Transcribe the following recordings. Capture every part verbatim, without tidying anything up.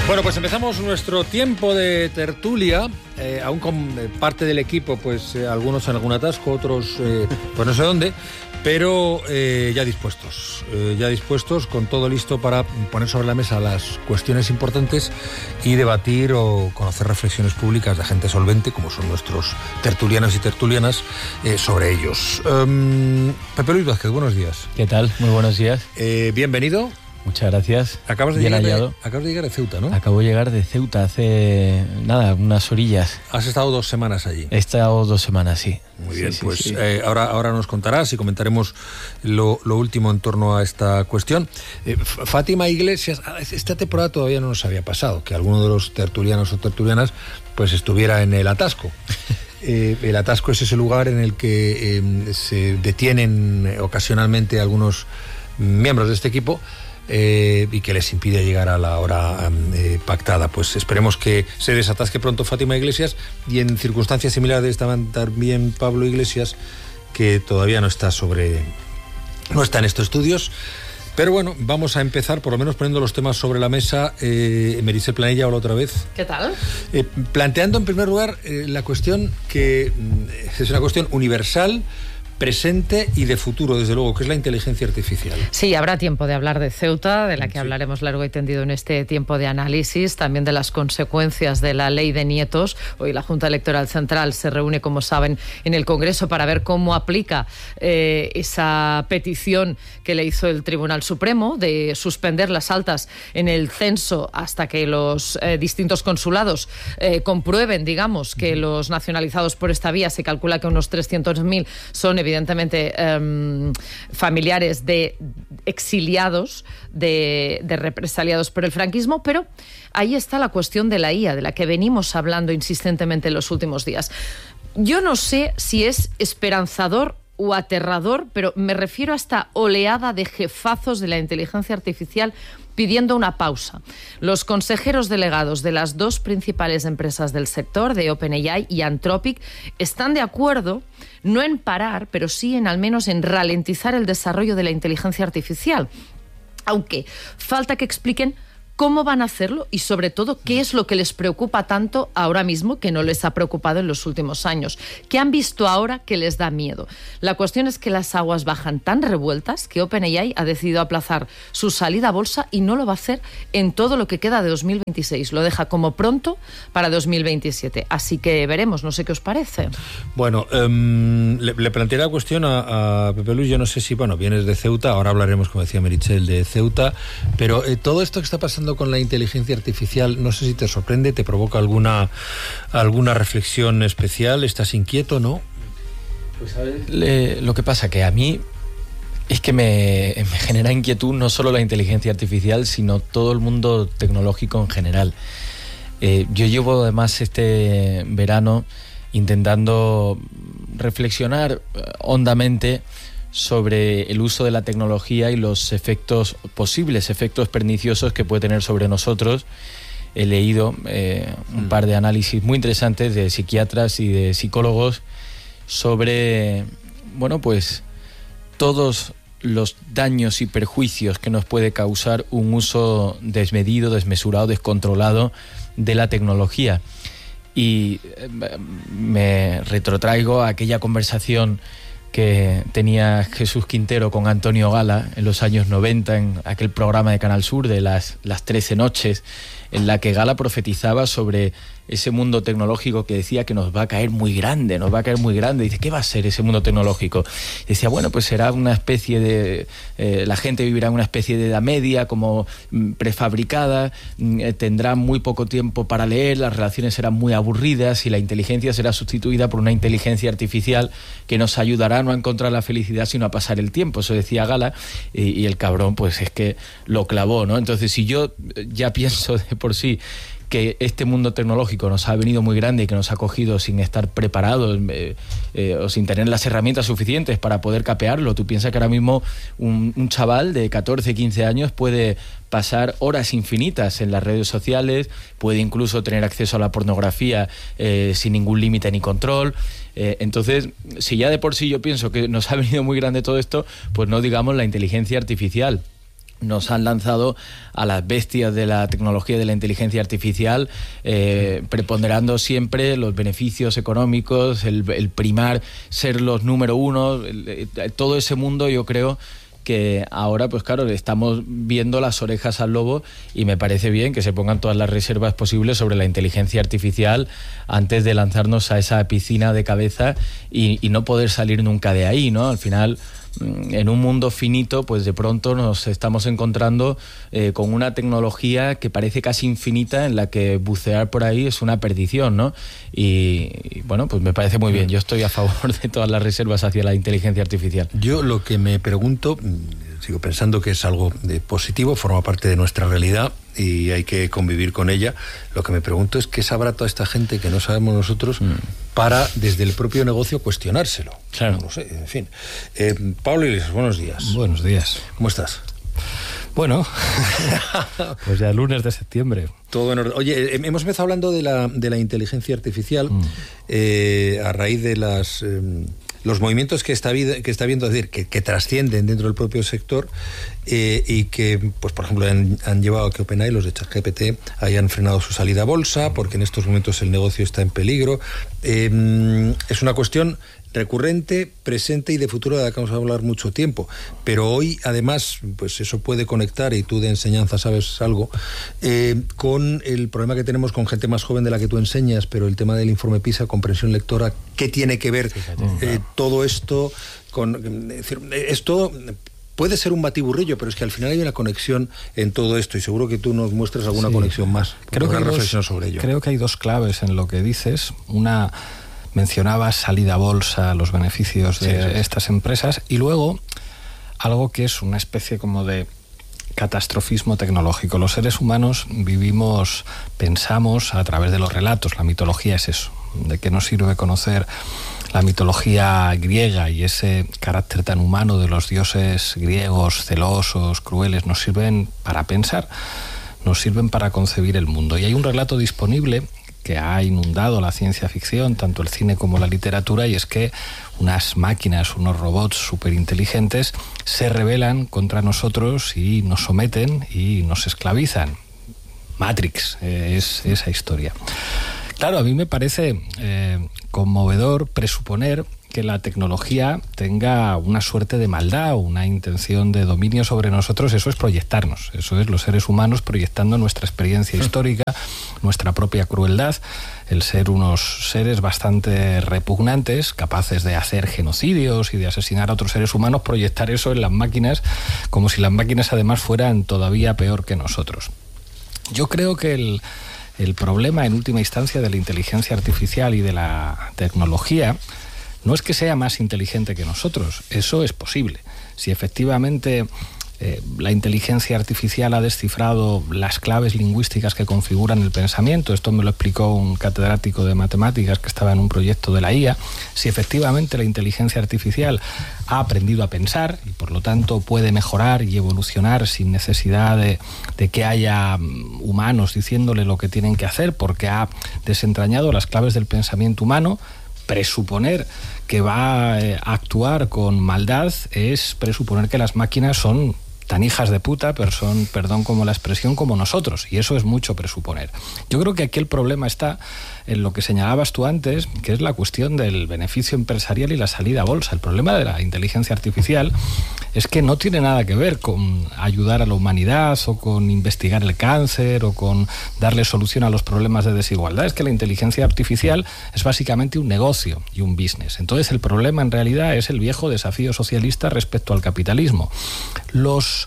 Bueno, pues empezamos nuestro tiempo de tertulia, eh, aún con eh, parte del equipo, pues eh, algunos en algún atasco, otros eh, pues no sé dónde, pero eh, ya dispuestos, eh, ya dispuestos, con todo listo para poner sobre la mesa las cuestiones importantes y debatir o conocer reflexiones públicas de gente solvente, como son nuestros tertulianos y tertulianas, eh, sobre ellos. Um, Pepe Luis Vázquez, buenos días. ¿Qué tal? Muy buenos días. Eh, bienvenido. Muchas gracias. Acabas de, Bien llegar hallado. de, acabas de llegar de Ceuta, ¿no? Acabo de llegar de Ceuta hace, nada, unas orillas. Has estado dos semanas allí. He estado dos semanas, sí. Muy sí, bien, sí, pues sí. Eh, ahora, ahora nos contarás y comentaremos lo, lo último en torno a esta cuestión. Eh, Fátima Iglesias, esta temporada todavía no nos había pasado, que alguno de los tertulianos o tertulianas pues estuviera en el atasco. Eh, el atasco es ese lugar en el que eh, se detienen ocasionalmente algunos miembros de este equipo eh, y que les impide llegar a la hora eh, pactada. Pues esperemos que se desatasque pronto Fátima Iglesias, y en circunstancias similares estaban también Pablo Iglesias, que todavía no está sobre no está en estos estudios. Pero bueno, vamos a empezar por lo menos poniendo los temas sobre la mesa. eh, Meritxell Planella, hola otra vez. ¿Qué tal? Eh, planteando en primer lugar eh, la cuestión que mm, es una cuestión universal, presente y de futuro, desde luego, que es la inteligencia artificial. Sí, habrá tiempo de hablar de Ceuta, de la que sí. hablaremos largo y tendido en este tiempo de análisis, también de las consecuencias de la ley de nietos. Hoy la Junta Electoral Central se reúne, como saben, en el Congreso para ver cómo aplica eh, esa petición que le hizo el Tribunal Supremo de suspender las altas en el censo hasta que los eh, distintos consulados eh, comprueben, digamos, que los nacionalizados por esta vía, se calcula que unos trescientos mil son evidentemente um, familiares de exiliados, de, de represaliados por el franquismo, pero ahí está la cuestión de la I A, de la que venimos hablando insistentemente en los últimos días. Yo no sé si es esperanzador o aterrador, pero me refiero a esta oleada de jefazos de la inteligencia artificial pidiendo una pausa. Los consejeros delegados de las dos principales empresas del sector, de OpenAI y Anthropic, están de acuerdo no en parar, pero sí en al menos en ralentizar el desarrollo de la inteligencia artificial. Aunque falta que expliquen cómo van a hacerlo y, sobre todo, qué es lo que les preocupa tanto ahora mismo que no les ha preocupado en los últimos años. ¿Qué han visto ahora que les da miedo? La cuestión es que las aguas bajan tan revueltas que OpenAI ha decidido aplazar su salida a bolsa y no lo va a hacer en todo lo que queda de dos mil veintiséis. Lo deja como pronto para dos mil veintisiete. Así que veremos, no sé qué os parece. Bueno, um, le, le planteé la cuestión a, a Pepe Luis. Yo no sé si, bueno, vienes de Ceuta, ahora hablaremos, como decía Meritxell, de Ceuta, pero eh, todo esto que está pasando con la inteligencia artificial, no sé si te sorprende, te provoca alguna alguna reflexión especial, ¿estás inquieto, no? Pues sabes, Le, lo que pasa que a mí es que me, me genera inquietud no solo la inteligencia artificial, sino todo el mundo tecnológico en general. Eh, yo llevo además este verano intentando reflexionar hondamente sobre el uso de la tecnología y los efectos, posibles efectos perniciosos que puede tener sobre nosotros. He leído eh, un mm. par de análisis muy interesantes de psiquiatras y de psicólogos sobre, bueno, pues todos los daños y perjuicios que nos puede causar un uso desmedido, desmesurado, descontrolado de la tecnología. Y me retrotraigo a aquella conversación que tenía Jesús Quintero con Antonio Gala en los años noventa, en aquel programa de Canal Sur de las, las trece noches, en la que Gala profetizaba sobre ese mundo tecnológico que decía que nos va a caer muy grande, nos va a caer muy grande. Dice, ¿qué va a ser ese mundo tecnológico? Y decía, bueno, pues será una especie de... Eh, la gente vivirá en una especie de edad media, como mm, prefabricada, mm, tendrá muy poco tiempo para leer, las relaciones serán muy aburridas y la inteligencia será sustituida por una inteligencia artificial que nos ayudará no a encontrar la felicidad, sino a pasar el tiempo. Eso decía Gala, y, y el cabrón, pues es que lo clavó, ¿no? Entonces, si yo ya pienso de por sí que este mundo tecnológico nos ha venido muy grande y que nos ha cogido sin estar preparados eh, eh, o sin tener las herramientas suficientes para poder capearlo. Tú piensas que ahora mismo un, un chaval de catorce, quince años puede pasar horas infinitas en las redes sociales, puede incluso tener acceso a la pornografía eh, sin ningún límite ni control. Eh, entonces, si ya de por sí yo pienso que nos ha venido muy grande todo esto, pues no digamos la inteligencia artificial. nos han lanzado a las bestias de la tecnología y de la inteligencia artificial, eh, preponderando siempre los beneficios económicos, el, el primar ser los número uno, el, el, todo ese mundo. Yo creo que ahora, pues claro, estamos viendo las orejas al lobo, y me parece bien que se pongan todas las reservas posibles sobre la inteligencia artificial antes de lanzarnos a esa piscina de cabeza y, y no poder salir nunca de ahí, ¿no? Al final, en un mundo finito, pues de pronto nos estamos encontrando eh, con una tecnología que parece casi infinita, en la que bucear por ahí es una perdición, ¿no? Y, y bueno, pues me parece muy bien. Yo estoy a favor de todas las reservas hacia la inteligencia artificial. Yo lo que me pregunto, sigo pensando que es algo de positivo, forma parte de nuestra realidad y hay que convivir con ella. Lo que me pregunto es qué sabrá toda esta gente que no sabemos nosotros mm. para, desde el propio negocio, cuestionárselo. Claro. No sé, en fin. Eh, Pablo Iglesias, buenos días. Buenos días. ¿Cómo estás? Bueno, pues ya lunes de septiembre. Todo en orden. Oye, hemos empezado hablando de la, de la inteligencia artificial mm. eh, a raíz de las... Eh, los movimientos que está, que está viendo, es decir, que, que trascienden dentro del propio sector eh, y que, pues por ejemplo, han, han llevado a que OpenAI, los de ChatGPT, hayan frenado su salida a bolsa, porque en estos momentos el negocio está en peligro. Eh, es una cuestión recurrente, presente y de futuro de la que vamos a hablar mucho tiempo. Pero hoy, además, pues eso puede conectar, y tú de enseñanza sabes algo, eh, con el problema que tenemos con gente más joven de la que tú enseñas, pero el tema del informe PISA, comprensión lectora, ¿qué tiene que ver eh, todo esto con... Es decir, esto... Puede ser un batiburrillo, pero es que al final hay una conexión en todo esto, y seguro que tú nos muestras alguna sí. conexión más. Creo que, reflexión dos, sobre ello. creo que hay dos claves en lo que dices. Una, mencionabas salida a bolsa, los beneficios de sí, sí. estas empresas, y luego algo que es una especie como de catastrofismo tecnológico. Los seres humanos vivimos, pensamos a través de los relatos. La mitología es eso. ¿De qué nos sirve conocer la mitología griega y ese carácter tan humano de los dioses griegos, celosos, crueles? Nos sirven para pensar, nos sirven para concebir el mundo. Y hay un relato disponible que ha inundado la ciencia ficción, tanto el cine como la literatura, y es que unas máquinas, unos robots superinteligentes se rebelan contra nosotros y nos someten y nos esclavizan. Matrix eh, es esa historia. Claro, a mí me parece eh, conmovedor presuponer que la tecnología tenga una suerte de maldad o una intención de dominio sobre nosotros. Eso es proyectarnos, eso es los seres humanos proyectando nuestra experiencia histórica, nuestra propia crueldad, el ser unos seres bastante repugnantes, capaces de hacer genocidios y de asesinar a otros seres humanos, proyectar eso en las máquinas, como si las máquinas además fueran todavía peor que nosotros. Yo creo que el... El problema, en última instancia, de la inteligencia artificial y de la tecnología no es que sea más inteligente que nosotros. Eso es posible. Si efectivamente eh, la inteligencia artificial ha descifrado las claves lingüísticas que configuran el pensamiento, esto me lo explicó un catedrático de matemáticas que estaba en un proyecto de la I A, si efectivamente la inteligencia artificial ha aprendido a pensar y por lo tanto puede mejorar y evolucionar sin necesidad de, de que haya humanos diciéndole lo que tienen que hacer, porque ha desentrañado las claves del pensamiento humano, presuponer que va a actuar con maldad es presuponer que las máquinas son tan hijas de puta, pero son, perdón como la expresión, como nosotros, y eso es mucho presuponer. Yo creo que aquí el problema está en lo que señalabas tú antes, que es la cuestión del beneficio empresarial y la salida a bolsa. El problema de la inteligencia artificial es que no tiene nada que ver con ayudar a la humanidad o con investigar el cáncer o con darle solución a los problemas de desigualdad. Es que la inteligencia artificial es básicamente un negocio y un business. Entonces el problema en realidad es el viejo desafío socialista respecto al capitalismo. Los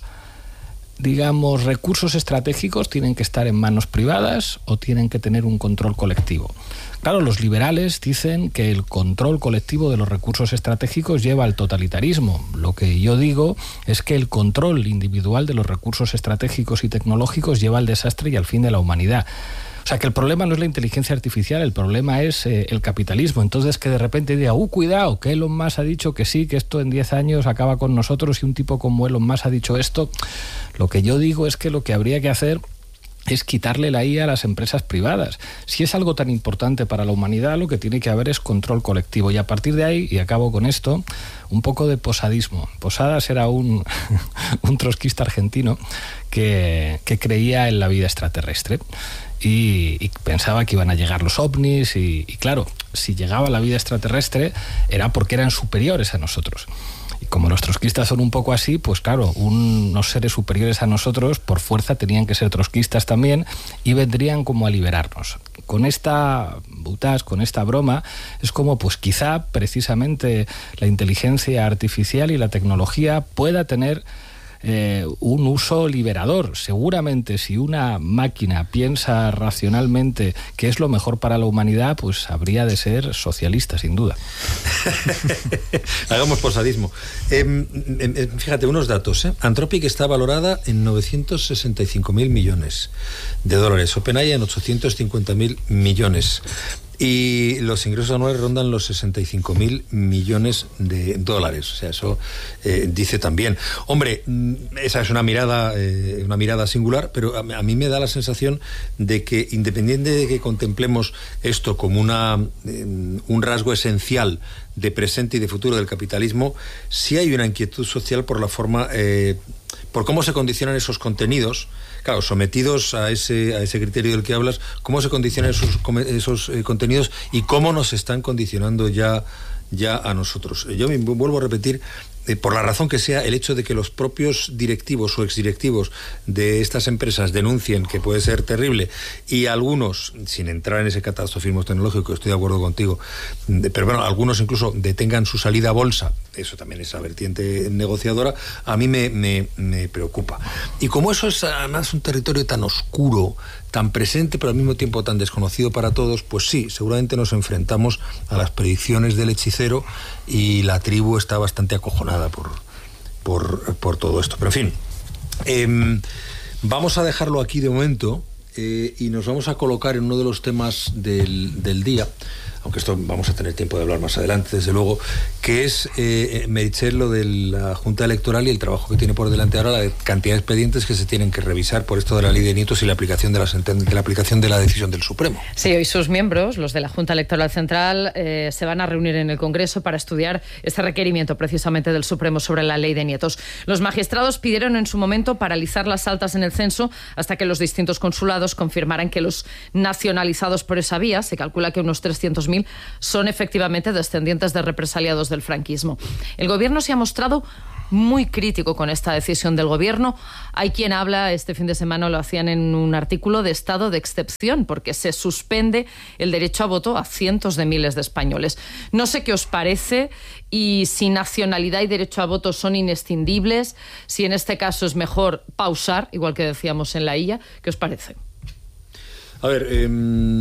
digamos, recursos estratégicos tienen que estar en manos privadas o tienen que tener un control colectivo. Claro, los liberales dicen que el control colectivo de los recursos estratégicos lleva al totalitarismo. Lo que yo digo es que el control individual de los recursos estratégicos y tecnológicos lleva al desastre y al fin de la humanidad. O sea, que el problema no es la inteligencia artificial, el problema es eh, el capitalismo. Entonces, que de repente diga, ¡uh, cuidado! Que Elon Musk ha dicho que sí, que esto en diez años acaba con nosotros y un tipo como Elon Musk ha dicho esto. Lo que yo digo es que lo que habría que hacer es quitarle la I A a las empresas privadas. Si es algo tan importante para la humanidad, lo que tiene que haber es control colectivo. Y a partir de ahí, y acabo con esto, un poco de posadismo. Posadas era un, un trotskista argentino que, que creía en la vida extraterrestre. Y, y pensaba que iban a llegar los ovnis y, y claro, si llegaba la vida extraterrestre era porque eran superiores a nosotros. Y como los trotskistas son un poco así, pues claro, un, unos seres superiores a nosotros por fuerza tenían que ser trotskistas también y vendrían como a liberarnos. Con esta butás, con esta broma, es como pues quizá precisamente la inteligencia artificial y la tecnología pueda tener Eh, un uso liberador. Seguramente si una máquina piensa racionalmente que es lo mejor para la humanidad, pues habría de ser socialista, sin duda. Hagamos posadismo. Eh, eh, fíjate, unos datos. ¿eh? Anthropic está valorada en novecientos sesenta y cinco mil millones de dólares. OpenAI en ochocientos cincuenta mil millones. Y los ingresos anuales rondan los sesenta y cinco mil millones de dólares. O sea, eso eh, dice también. Hombre, esa es una mirada, eh, una mirada singular, pero a, a mí me da la sensación de que, independiente de que contemplemos esto como una, eh, un rasgo esencial de presente y de futuro del capitalismo, sí hay una inquietud social por la forma, eh, por cómo se condicionan esos contenidos. Claro, sometidos a ese, a ese criterio del que hablas, cómo se condicionan esos, esos eh, contenidos y cómo nos están condicionando ya, ya a nosotros. Yo me vuelvo a repetir, eh, por la razón que sea, el hecho de que los propios directivos o exdirectivos de estas empresas denuncien, que puede ser terrible, y algunos, sin entrar en ese catastrofismo tecnológico, estoy de acuerdo contigo, de, pero bueno, algunos incluso detengan su salida a bolsa, eso también es la vertiente negociadora, a mí me, me, me preocupa. Y como eso es además un territorio tan oscuro, tan presente, pero al mismo tiempo tan desconocido para todos, pues sí, seguramente nos enfrentamos a las predicciones del hechicero y la tribu está bastante acojonada por, por, por todo esto. Pero en fin, eh, vamos a dejarlo aquí de momento eh, y nos vamos a colocar en uno de los temas del, del día, aunque esto vamos a tener tiempo de hablar más adelante, desde luego, que es, eh, Meritxell, lo de la Junta Electoral y el trabajo que tiene por delante ahora, la cantidad de expedientes que se tienen que revisar por esto de la ley de nietos y la aplicación de la, de la, aplicación de la decisión del Supremo. Sí, hoy sus miembros, los de la Junta Electoral Central, eh, se van a reunir en el Congreso para estudiar este requerimiento precisamente del Supremo sobre la ley de nietos. Los magistrados pidieron en su momento paralizar las altas en el censo hasta que los distintos consulados confirmaran que los nacionalizados por esa vía, se calcula que unos trescientos mil, son efectivamente descendientes de represaliados del franquismo. El Gobierno se ha mostrado muy crítico con esta decisión del Gobierno. Hay quien habla, este fin de semana lo hacían en un artículo, de estado de excepción, porque se suspende el derecho a voto a cientos de miles de españoles. No sé qué os parece y si nacionalidad y derecho a voto son inescindibles, si en este caso es mejor pausar, igual que decíamos en la I A. ¿Qué os parece? A ver, eh...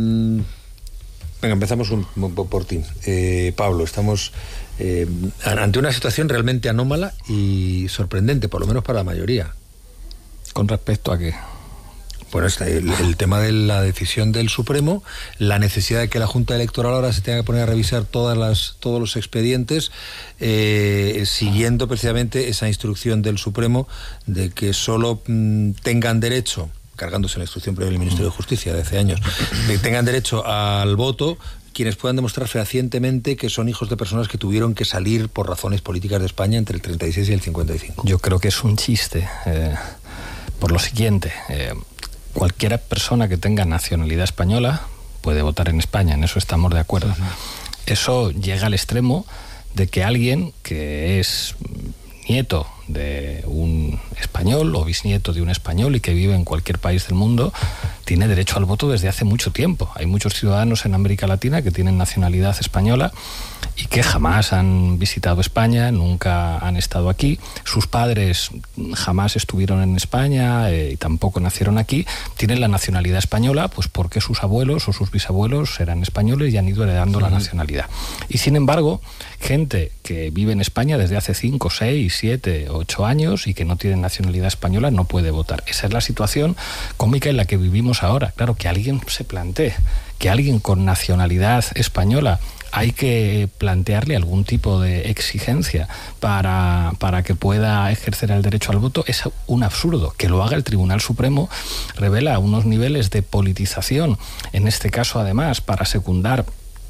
venga, empezamos un, un, por ti. Eh, Pablo, estamos eh, ante una situación realmente anómala y sorprendente, por lo menos para la mayoría. ¿Con respecto a qué? Bueno, está el, el tema de la decisión del Supremo, la necesidad de que la Junta Electoral ahora se tenga que poner a revisar todas las, todos los expedientes, eh, siguiendo precisamente esa instrucción del Supremo de que solo mm, tengan derecho, cargándose la instrucción previa del Ministerio de Justicia de hace años, que tengan derecho al voto quienes puedan demostrar fehacientemente que son hijos de personas que tuvieron que salir por razones políticas de España entre el treinta y seis y el cincuenta y cinco. Yo creo que es un chiste, eh, por lo siguiente, eh, cualquier persona que tenga nacionalidad española puede votar en España, en eso estamos de acuerdo. Eso llega al extremo de que alguien que es nieto de un español o bisnieto de un español y que vive en cualquier país del mundo tiene derecho al voto desde hace mucho tiempo. Hay muchos ciudadanos en América Latina que tienen nacionalidad española y que jamás han visitado España, nunca han estado aquí, sus padres jamás estuvieron en España eh, y tampoco nacieron aquí, tienen la nacionalidad española pues porque sus abuelos o sus bisabuelos eran españoles y han ido heredando la nacionalidad. Y sin embargo, gente que vive en España desde hace cinco, seis, siete, ocho años y que no tiene nacionalidad española no puede votar. Esa es la situación cómica en la que vivimos ahora. Claro, que alguien se plantee que alguien con nacionalidad española hay que plantearle algún tipo de exigencia para, para que pueda ejercer el derecho al voto. Es un absurdo. Que lo haga el Tribunal Supremo revela unos niveles de politización, en este caso además para secundar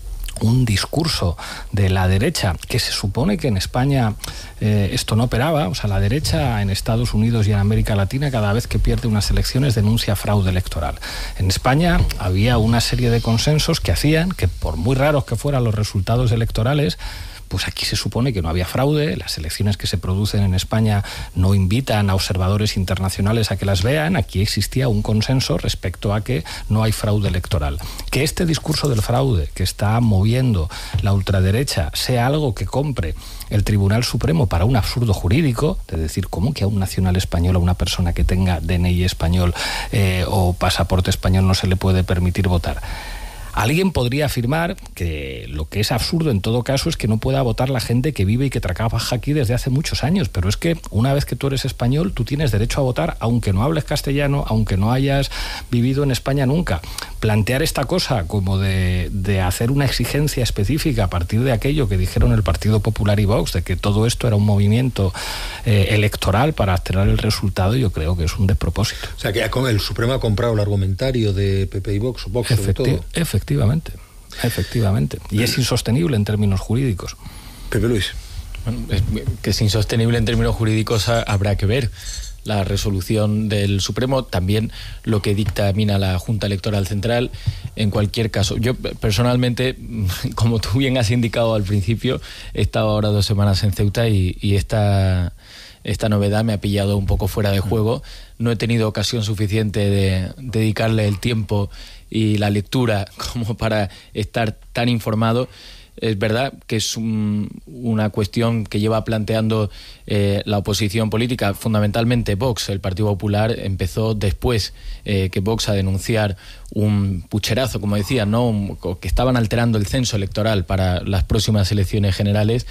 un discurso de la derecha, que se supone que en España eh, esto no operaba. O sea, la derecha en Estados Unidos y en América Latina, cada vez que pierde unas elecciones denuncia fraude electoral. En España había una serie de consensos que hacían que, por muy raros que fueran los resultados electorales, pues aquí se supone que no había fraude. Las elecciones que se producen en España no invitan a observadores internacionales a que las vean. Aquí existía un consenso respecto a que no hay fraude electoral. Que este discurso del fraude que está moviendo la ultraderecha sea algo que compre el Tribunal Supremo para un absurdo jurídico, de decir, ¿cómo que a un nacional español, a una persona que tenga D N I español eh, o pasaporte español no se le puede permitir votar? Alguien podría afirmar que lo que es absurdo en todo caso es que no pueda votar la gente que vive y que trabaja aquí desde hace muchos años, pero es que una vez que tú eres español, tú tienes derecho a votar aunque no hables castellano, aunque no hayas vivido en España nunca. Plantear esta cosa como de, de hacer una exigencia específica a partir de aquello que dijeron el Partido Popular y Vox, de que todo esto era un movimiento eh, electoral para alterar el resultado, yo creo que es un despropósito. O sea, que el Supremo ha comprado el argumentario de P P y Vox, Vox sobre Efecti- todo. Efectivamente, efectivamente. Y es insostenible en términos jurídicos. Pepe Luis. Bueno, es, que es insostenible en términos jurídicos ha, habrá que ver la resolución del Supremo, también lo que dictamina la Junta Electoral Central. En cualquier caso, yo personalmente, como tú bien has indicado al principio, he estado ahora dos semanas en Ceuta y, y esta... Esta novedad me ha pillado un poco fuera de juego. No he tenido ocasión suficiente de dedicarle el tiempo y la lectura como para estar tan informado. Es verdad que es un, una cuestión que lleva planteando eh, la oposición política, fundamentalmente Vox. El Partido Popular empezó después eh, que Vox a denunciar un pucherazo, como decía, ¿no? Un, que estaban alterando el censo electoral para las próximas elecciones generales.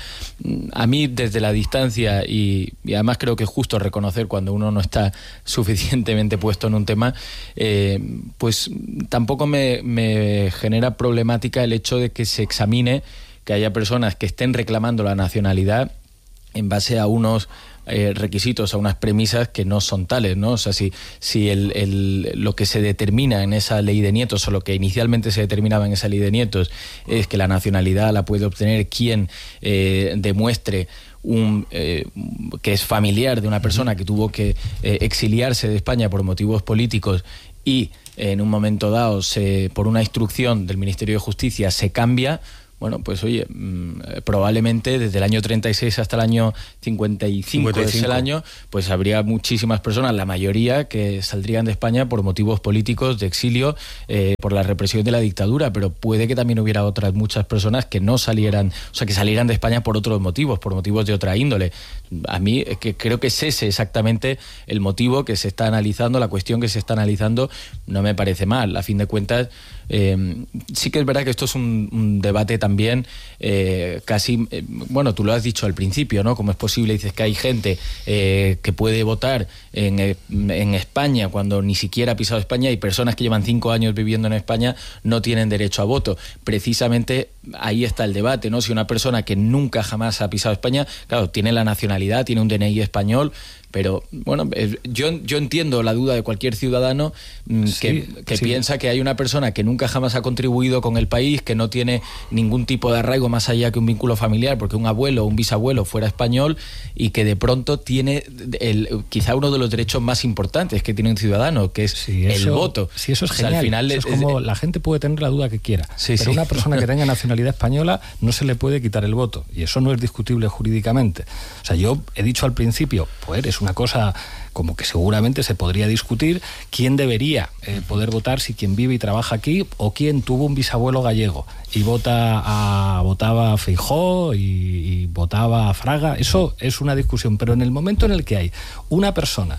A mí, desde la distancia, y, y además creo que es justo reconocer cuando uno no está suficientemente puesto en un tema, eh, pues tampoco me, me genera problemática el hecho de que se examine, que haya personas que estén reclamando la nacionalidad en base a unos eh, requisitos, a unas premisas que no son tales, ¿no? O sea, si, si el, el, lo que se determina en esa ley de nietos, o lo que inicialmente se determinaba en esa ley de nietos, es que la nacionalidad la puede obtener quien eh, demuestre Un, eh, que es familiar de una persona que tuvo que eh, exiliarse de España por motivos políticos y eh, en un momento dado, se, por una instrucción del Ministerio de Justicia, se cambia. Bueno, pues oye, mmm, probablemente desde el año treinta y seis hasta el año cincuenta y cinco, cincuenta y cinco. Es el año, pues habría muchísimas personas, la mayoría, que saldrían de España por motivos políticos, de exilio, eh, por la represión de la dictadura, pero puede que también hubiera otras muchas personas que no salieran, o sea, que salieran de España por otros motivos, por motivos de otra índole. A mí que creo que es ese exactamente el motivo que se está analizando, la cuestión que se está analizando. No me parece mal, a fin de cuentas. Eh, sí que es verdad que esto es un, un debate también eh, casi, eh, bueno, tú lo has dicho al principio, ¿no? ¿Cómo es posible? Dices que hay gente eh, que puede votar en, en España cuando ni siquiera ha pisado España, y personas que llevan cinco años viviendo en España no tienen derecho a voto. Precisamente ahí está el debate, ¿no? Si una persona que nunca jamás ha pisado España, claro, tiene la nacionalidad, tiene un D N I español, pero bueno, yo, yo entiendo la duda de cualquier ciudadano que, sí, que sí. piensa que hay una persona que nunca jamás ha contribuido con el país, que no tiene ningún tipo de arraigo más allá que un vínculo familiar, porque un abuelo o un bisabuelo fuera español, y que de pronto tiene el, quizá uno de los derechos más importantes que tiene un ciudadano, que es sí, eso, el voto. Sí, eso es genial. O sea, al final eso es, es como es, la gente puede tener la duda que quiera, sí, pero sí. una persona que tenga nacionalidad española no se le puede quitar el voto, y eso no es discutible jurídicamente. O sea, yo he dicho al principio, pues es una cosa como que seguramente se podría discutir quién debería eh, poder votar, si quien vive y trabaja aquí o quien tuvo un bisabuelo gallego y vota a, votaba a Feijóo y, y votaba a Fraga. Eso es una discusión, pero en el momento en el que hay una persona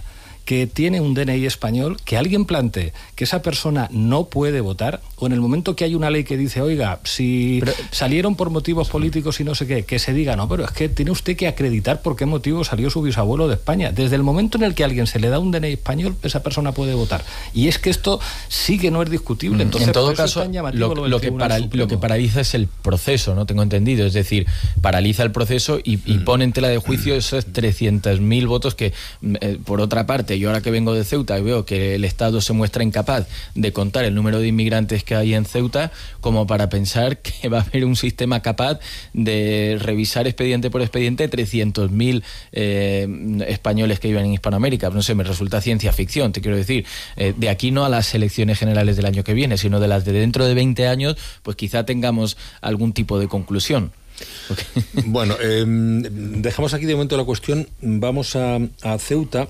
que tiene un D N I español, que alguien plantee que esa persona no puede votar, o en el momento que hay una ley que dice, oiga, si pero, salieron por motivos políticos y no sé qué, que se diga, no, pero es que tiene usted que acreditar por qué motivo salió su bisabuelo de España. Desde el momento en el que a alguien se le da un D N I español, esa persona puede votar. Y es que esto sí que no es discutible. Entonces, en todo caso, lo, lo, lo, que para, lo que paraliza es el proceso, ¿no? Tengo entendido. Es decir, paraliza el proceso y, y pone en tela de juicio esos trescientos mil votos que, eh, por otra parte, yo ahora que vengo de Ceuta y veo que el Estado se muestra incapaz de contar el número de inmigrantes que hay en Ceuta, como para pensar que va a haber un sistema capaz de revisar expediente por expediente trescientos mil eh, españoles que viven en Hispanoamérica. No sé, me resulta ciencia ficción, te quiero decir. Eh, de aquí no a las elecciones generales del año que viene, sino de las de dentro de veinte años, pues quizá tengamos algún tipo de conclusión. Okay. Bueno, eh, dejamos aquí de momento la cuestión. Vamos a, a Ceuta,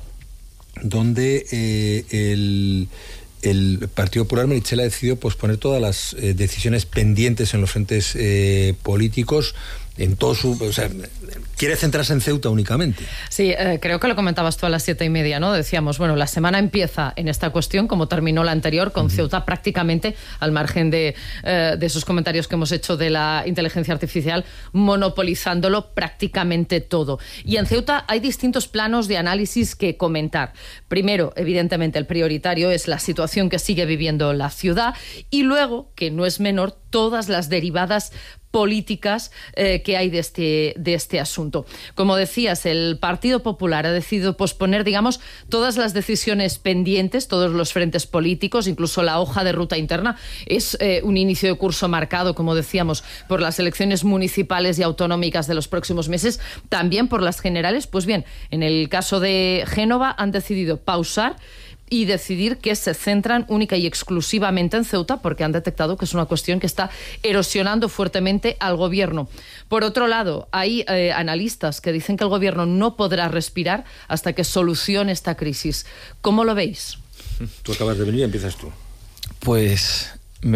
donde eh, el, el Partido Popular, Meritxell, ha decidido posponer todas las eh, decisiones pendientes en los frentes eh, políticos. En todo su, o sea, quiere centrarse en Ceuta únicamente. Sí, eh, creo que lo comentabas tú a las siete y media, ¿no? Decíamos, bueno, la semana empieza en esta cuestión, como terminó la anterior, con uh-huh. Ceuta prácticamente, al margen de, eh, de esos comentarios que hemos hecho de la inteligencia artificial, monopolizándolo prácticamente todo. Y en Ceuta hay distintos planos de análisis que comentar. Primero, evidentemente, el prioritario es la situación que sigue viviendo la ciudad, y luego, que no es menor, todas las derivadas políticas eh, que hay de este, de este asunto. Como decías, el Partido Popular ha decidido posponer, digamos, todas las decisiones pendientes, todos los frentes políticos, incluso la hoja de ruta interna. Es eh, un inicio de curso marcado, como decíamos, por las elecciones municipales y autonómicas de los próximos meses, también por las generales. Pues bien, en el caso de Génova han decidido pausar y decidir que se centran única y exclusivamente en Ceuta, porque han detectado que es una cuestión que está erosionando fuertemente al gobierno. Por otro lado, hay eh, analistas que dicen que el gobierno no podrá respirar hasta que solucione esta crisis. ¿Cómo lo veis? Tú acabas de venir, empiezas tú. Pues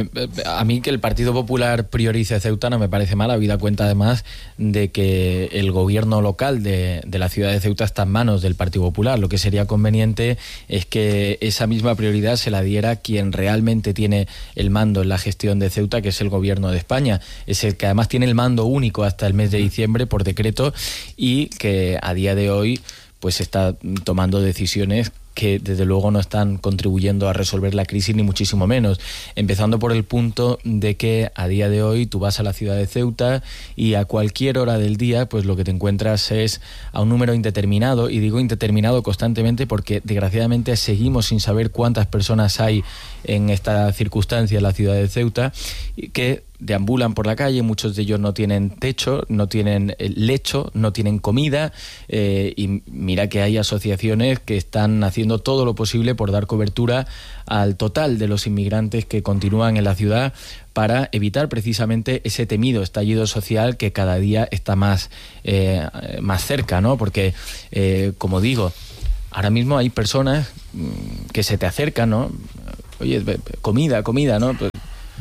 a mí que el Partido Popular priorice Ceuta no me parece mal, habida cuenta además de que el gobierno local de, de la ciudad de Ceuta está en manos del Partido Popular. Lo que sería conveniente es que esa misma prioridad se la diera quien realmente tiene el mando en la gestión de Ceuta, que es el gobierno de España. Es el que además tiene el mando único hasta el mes de diciembre por decreto, y que a día de hoy pues está tomando decisiones que desde luego no están contribuyendo a resolver la crisis, ni muchísimo menos. Empezando por el punto de que a día de hoy tú vas a la ciudad de Ceuta y a cualquier hora del día pues lo que te encuentras es a un número indeterminado, y digo indeterminado constantemente porque desgraciadamente seguimos sin saber cuántas personas hay en esta circunstancia en la ciudad de Ceuta, que deambulan por la calle. Muchos de ellos no tienen techo, no tienen lecho, no tienen comida, eh, y mira que hay asociaciones que están haciendo todo lo posible por dar cobertura al total de los inmigrantes que continúan en la ciudad, para evitar precisamente ese temido estallido social que cada día está más, eh, más cerca, ¿no? Porque, eh, como digo, ahora mismo hay personas que se te acercan, ¿no? Oye, comida, comida, ¿no? Pues,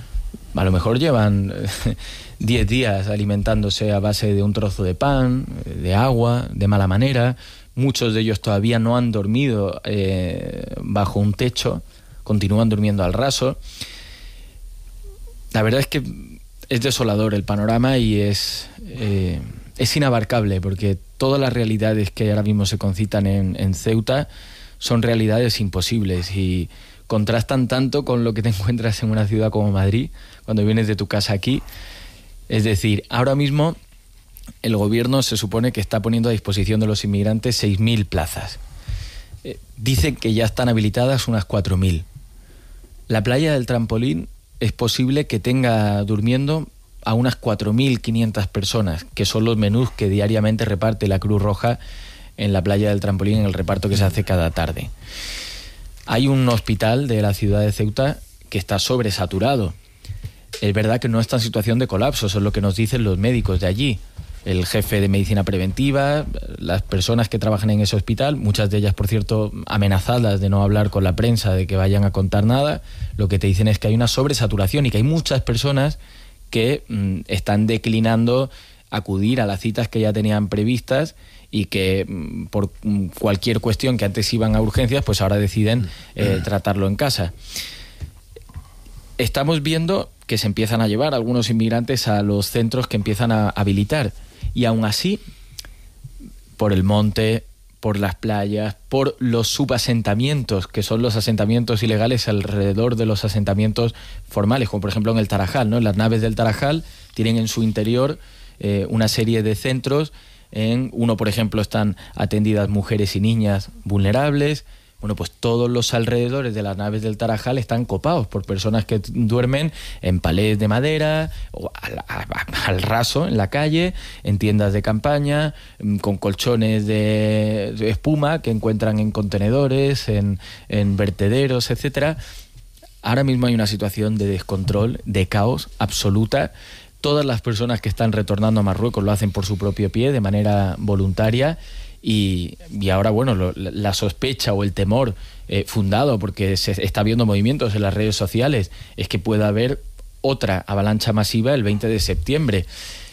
a lo mejor llevan diez días alimentándose a base de un trozo de pan, de agua, de mala manera. Muchos de ellos todavía no han dormido eh, bajo un techo, continúan durmiendo al raso. La verdad es que es desolador el panorama y es, eh, es inabarcable, porque todas las realidades que ahora mismo se concitan en, en Ceuta son realidades imposibles y contrastan tanto con lo que te encuentras en una ciudad como Madrid cuando vienes de tu casa aquí. Es decir, ahora mismo el gobierno se supone que está poniendo a disposición de los inmigrantes seis mil plazas. Eh, dicen que ya están habilitadas unas cuatro mil. La playa del Trampolín es posible que tenga durmiendo a unas cuatro mil quinientas personas, que son los menús que diariamente reparte la Cruz Roja en la playa del Trampolín, en el reparto que se hace cada tarde. Hay un hospital de la ciudad de Ceuta que está sobresaturado. Es verdad que no está en situación de colapso, eso es lo que nos dicen los médicos de allí. El jefe de medicina preventiva, las personas que trabajan en ese hospital, muchas de ellas, por cierto, amenazadas de no hablar con la prensa, de que vayan a contar nada, lo que te dicen es que hay una sobresaturación y que hay muchas personas que mm, están declinando acudir a las citas que ya tenían previstas y que por cualquier cuestión que antes iban a urgencias, pues ahora deciden eh, tratarlo en casa. Estamos viendo que se empiezan a llevar algunos inmigrantes a los centros que empiezan a habilitar, y aún así, por el monte, por las playas, por los subasentamientos, que son los asentamientos ilegales alrededor de los asentamientos formales, como por ejemplo en el Tarajal, ¿no? Las naves del Tarajal tienen en su interior eh, una serie de centros. En uno, por ejemplo, están atendidas mujeres y niñas vulnerables. Bueno, pues todos los alrededores de las naves del Tarajal están copados por personas que duermen en palés de madera, o al, al, al raso, en la calle, en tiendas de campaña, con colchones de, de espuma que encuentran en contenedores, en, en vertederos, etcétera. Ahora mismo hay una situación de descontrol, de caos absoluta. Todas las personas que están retornando a Marruecos lo hacen por su propio pie, de manera voluntaria. Y, y ahora, bueno, lo, la sospecha o el temor eh, fundado, porque se está viendo movimientos en las redes sociales, es que pueda haber otra avalancha masiva el veinte de septiembre.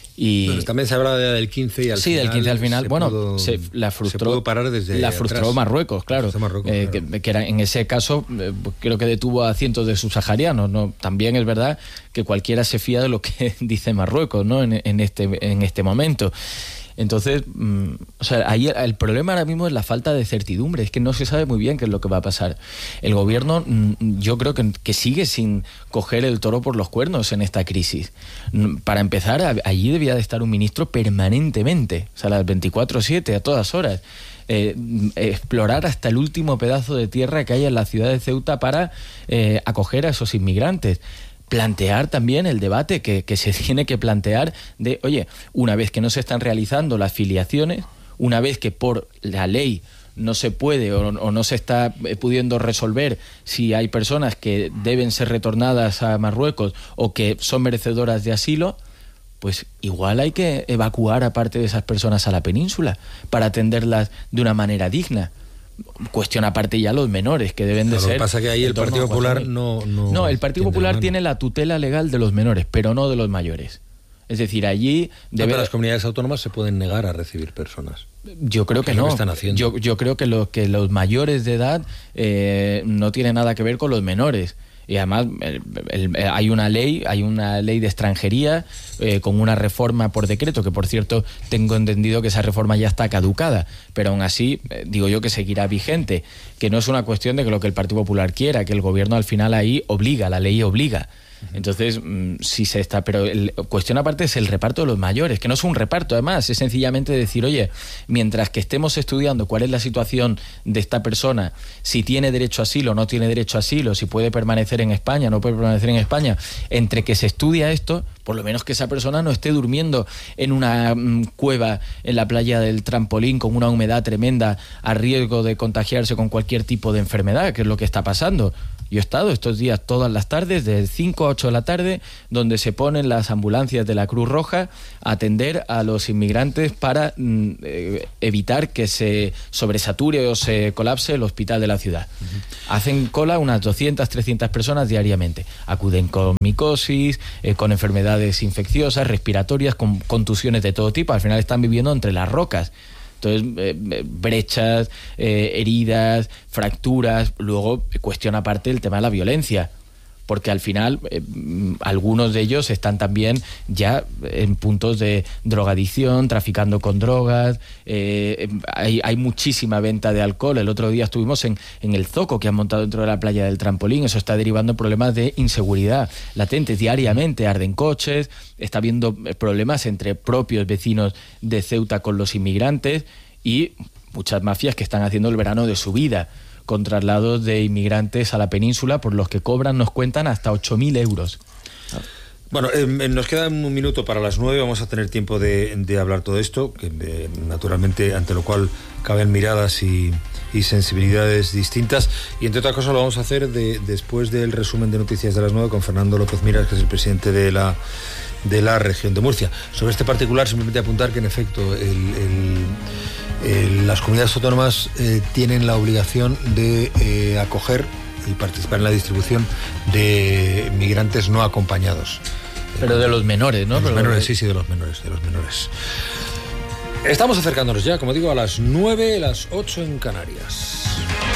Y bueno, también se habla del quince y al sí, final. del quince al final. Bueno, pudo, se, la frustró, se pudo parar desde la frustró atrás. Marruecos, claro. Marruecos, eh, claro. Que, que era, en ese caso, eh, creo que detuvo a cientos de subsaharianos, ¿no? También es verdad que cualquiera se fía de lo que dice Marruecos, ¿no? En, en, este, en este momento. Entonces, mmm, o sea, ahí el, el problema ahora mismo es la falta de certidumbre, es que no se sabe muy bien qué es lo que va a pasar. El gobierno, mmm, yo creo que, que sigue sin coger el toro por los cuernos en esta crisis. Mm, para empezar, a, allí debía de estar un ministro permanentemente, o sea, las veinticuatro siete, a todas horas. Eh, explorar hasta el último pedazo de tierra que hay en la ciudad de Ceuta para eh, acoger a esos inmigrantes. Plantear también el debate que, que se tiene que plantear de, oye, una vez que no se están realizando las filiaciones, una vez que por la ley no se puede o, o no se está pudiendo resolver si hay personas que deben ser retornadas a Marruecos o que son merecedoras de asilo, pues igual hay que evacuar a parte de esas personas a la península para atenderlas de una manera digna. Cuestión aparte ya los menores, que deben de no, ser... Lo que pasa es que ahí el Partido Popular no... No, no, el Partido Popular tiene la tutela legal de los menores, pero no de los mayores. Es decir, allí... Debe... No, las comunidades autónomas se pueden negar a recibir personas. Yo creo que es no. Lo que están haciendo. Yo, yo creo que, lo, que los mayores de edad eh, no tienen nada que ver con los menores. Y además el, el, hay una ley, hay una ley de extranjería eh, con una reforma por decreto, que por cierto tengo entendido que esa reforma ya está caducada, pero aún así eh, digo yo que seguirá vigente, que no es una cuestión de que lo que el Partido Popular quiera, que el gobierno al final ahí obliga, la ley obliga. Entonces, mmm, sí se está, pero la cuestión aparte es el reparto de los mayores, que no es un reparto además, es sencillamente decir, oye, mientras que estemos estudiando cuál es la situación de esta persona, si tiene derecho a asilo o no tiene derecho a asilo, si puede permanecer en España, no puede permanecer en España, entre que se estudia esto, por lo menos que esa persona no esté durmiendo en una mmm, cueva en la playa del Trampolín con una humedad tremenda a riesgo de contagiarse con cualquier tipo de enfermedad, que es lo que está pasando. Yo he estado estos días todas las tardes, de cinco a ocho de la tarde, donde se ponen las ambulancias de la Cruz Roja a atender a los inmigrantes para mm, eh, evitar que se sobresature o se colapse el hospital de la ciudad. Uh-huh. Hacen cola unas doscientas, trescientas personas diariamente. Acuden con micosis, eh, con enfermedades infecciosas, respiratorias, con contusiones de todo tipo. Al final están viviendo entre las rocas. Entonces, eh, brechas, eh, heridas, fracturas. Luego, cuestión aparte el tema de la violencia, porque al final eh, algunos de ellos están también ya en puntos de drogadicción, traficando con drogas, eh, hay, hay muchísima venta de alcohol. El otro día estuvimos en, en el zoco que han montado dentro de la playa del Trampolín. Eso está derivando problemas de inseguridad latentes diariamente, arden coches, está habiendo problemas entre propios vecinos de Ceuta con los inmigrantes y muchas mafias que están haciendo el verano de su vida, con traslados de inmigrantes a la península por los que cobran, nos cuentan, hasta ocho mil euros. Bueno, eh, nos queda un minuto para las nueve, vamos a tener tiempo de, de hablar todo esto, que eh, naturalmente ante lo cual caben miradas y, y sensibilidades distintas, y entre otras cosas lo vamos a hacer de, después del resumen de noticias de las nueve con Fernando López Miras, que es el presidente de la de la región de Murcia. Sobre este particular, simplemente apuntar que en efecto el, el Eh, las comunidades autónomas eh, tienen la obligación de eh, acoger y participar en la distribución de migrantes no acompañados. Pero de los menores, ¿no? De los Pero menores, de... sí, sí, de los menores, de los menores. Estamos acercándonos ya, como digo, a las nueve, las ocho en Canarias.